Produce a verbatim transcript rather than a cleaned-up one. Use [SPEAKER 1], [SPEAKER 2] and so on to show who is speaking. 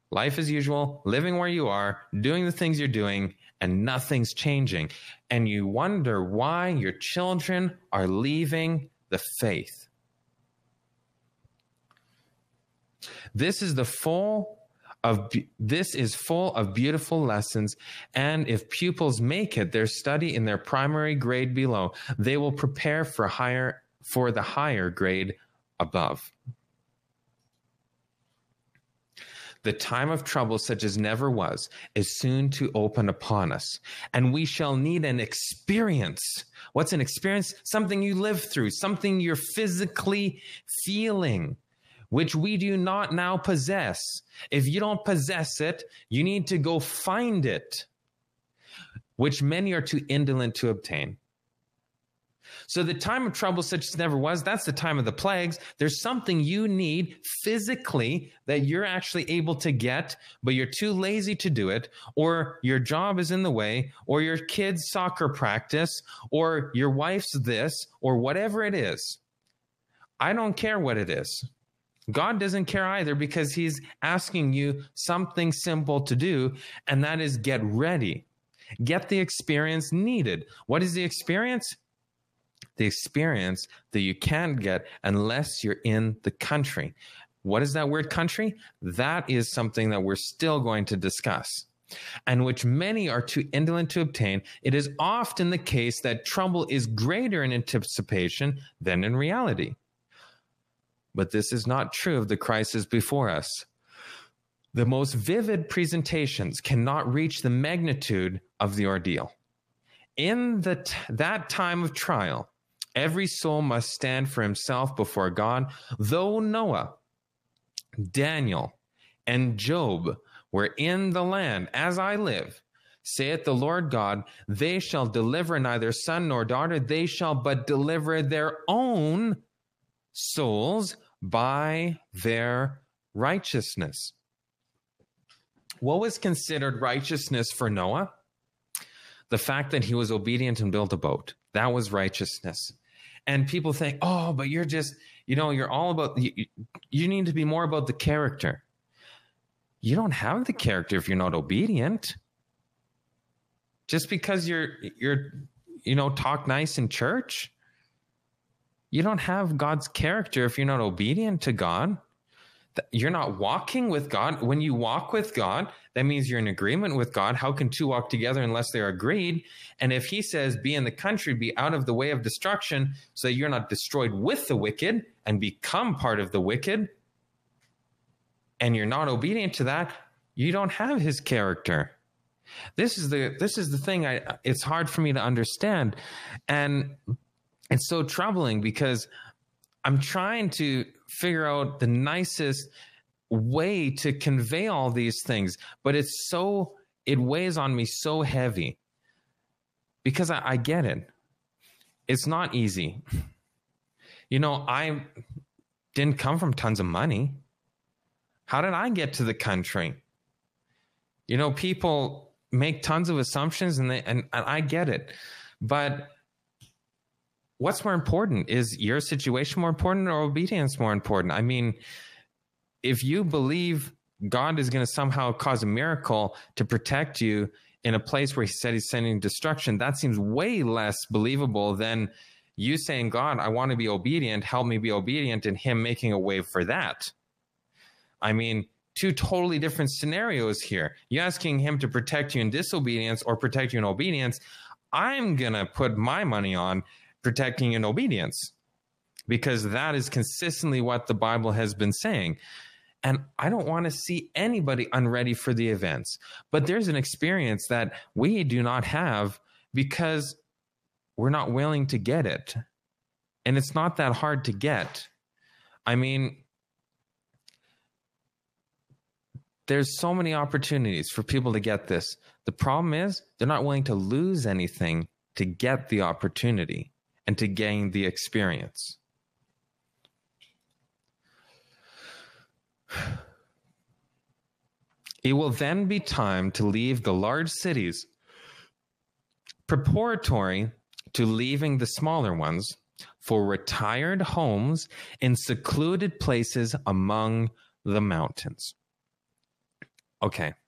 [SPEAKER 1] life as usual, living where you are, doing the things you're doing, and nothing's changing. And you wonder why your children are leaving the faith. This is the full of this is full of beautiful lessons, and if pupils make it their study in their primary grade below, they will prepare for higher for the higher grade above. The time of trouble such as never was is soon to open upon us, and we shall need an experience. What's an experience? Something you live through, something you're physically feeling, which we do not now possess. If you don't possess it, you need to go find it, which many are too indolent to obtain. So the time of trouble such as never was, that's the time of the plagues. There's something you need physically that you're actually able to get, but you're too lazy to do it, or your job is in the way, or your kid's soccer practice, or your wife's this, or whatever it is. I don't care what it is. God doesn't care either, because he's asking you something simple to do, and that is get ready. Get the experience needed. What is the experience? The experience that you can't get unless you're in the country. What is that word country? That is something that we're still going to discuss, and which many are too indolent to obtain. It is often the case that trouble is greater in anticipation than in reality. But this is not true of the crisis before us. The most vivid presentations cannot reach the magnitude of the ordeal. In the t- that time of trial, every soul must stand for himself before God. Though Noah, Daniel, and Job were in the land, as I live, saith the Lord God, they shall deliver neither son nor daughter, they shall but deliver their own souls by their righteousness. What was considered righteousness for Noah? The fact that he was obedient and built a boat. That was righteousness. And people think, oh, but you're just, you know, you're all about, you, you need to be more about the character. You don't have the character if you're not obedient. Just because you're, you're, you know, talk nice in church, you don't have God's character if you're not obedient to God. You're not walking with God. When you walk with God, that means you're in agreement with God. How can two walk together unless they're agreed? And if he says, be in the country, be out of the way of destruction, so you're not destroyed with the wicked and become part of the wicked, and you're not obedient to that, you don't have his character. This is the this is the thing. I it's hard for me to understand. And it's so troubling because I'm trying to figure out the nicest way to convey all these things, but it's so, it weighs on me so heavy because I, I get it. It's not easy. You know, I didn't come from tons of money. How did I get to the country? You know, people make tons of assumptions and they, and, and I get it, but what's more important? Is your situation more important or obedience more important? I mean, if you believe God is going to somehow cause a miracle to protect you in a place where he said he's sending destruction, that seems way less believable than you saying, God, I want to be obedient, help me be obedient, and him making a way for that. I mean, two totally different scenarios here. You're asking him to protect you in disobedience or protect you in obedience. I'm going to put my money on protecting in obedience, because that is consistently what the Bible has been saying. And I don't want to see anybody unready for the events. But there's an experience that we do not have because we're not willing to get it. And it's not that hard to get. I mean, there's so many opportunities for people to get this. The problem is they're not willing to lose anything to get the opportunity and to gain the experience. It will then be time to leave the large cities, preparatory to leaving the smaller ones, for retired homes in secluded places among the mountains. Okay.